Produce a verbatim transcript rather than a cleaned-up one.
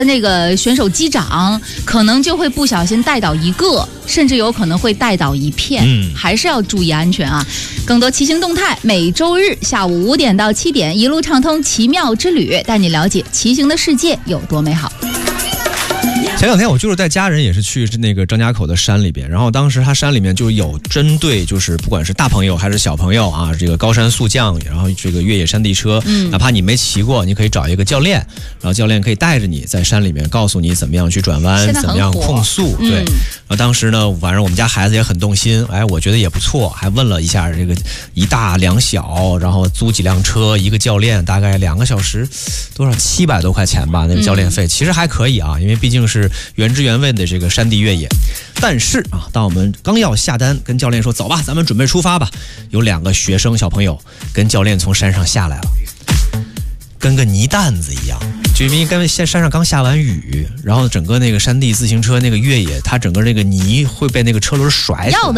那个选手击掌，可能就会不小心带倒一个，甚至有可能会带倒一片，嗯，还是要注意安全啊。更多骑行动态，每周日下午五点到七点，一路畅通奇妙之旅，带你了解骑行的世界有多美好。 前两天我就是带家人也是去那个张家口的山里边，然后当时他山里面就有针对就是不管是大朋友还是小朋友啊，这个高山速降，然后这个越野山地车，嗯，哪怕你没骑过，你可以找一个教练，然后教练可以带着你在山里面告诉你怎么样去转弯，怎么样控速，对。然后当时呢，反正我们家孩子也很动心，哎，我觉得也不错，还问了一下这个一大两小，然后租几辆车，一个教练大概两个小时，多少七百多块钱吧，那个教练费，嗯，其实还可以啊，因为毕竟是原汁原味的这个山地越野。但是啊，当我们刚要下单跟教练说走吧，咱们准备出发吧，有两个学生小朋友跟教练从山上下来了，跟个泥蛋子一样，就因为刚山上刚下完雨，然后整个那个山地自行车那个越野，它整个那个泥会被那个车轮甩起来。